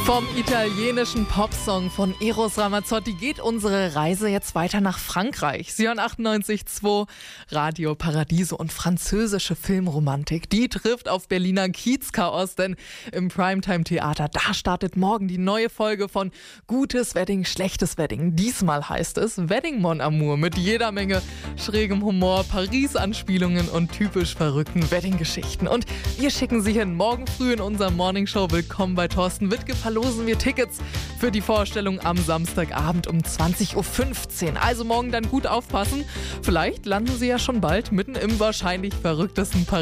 Vom italienischen Popsong von Eros Ramazzotti geht unsere Reise jetzt weiter nach Frankreich. Sie hören 98.2 Radio Paradiso und französische Filmromantik. Die trifft auf Berliner Kiezchaos, denn im Primetime-Theater, da startet morgen die neue Folge von Gutes Wedding, Schlechtes Wedding. Diesmal heißt es Wedding Mon Amour mit jeder Menge schrägem Humor, Paris-Anspielungen und typisch verrückten Wedding-Geschichten. Und wir schicken Sie hin morgen früh in unserer Morningshow. Willkommen bei Thorsten Wittke. Verlosen wir Tickets für die Vorstellung am Samstagabend um 20.15 Uhr. Also morgen dann gut aufpassen. Vielleicht landen Sie ja schon bald mitten im wahrscheinlich verrücktesten Paris.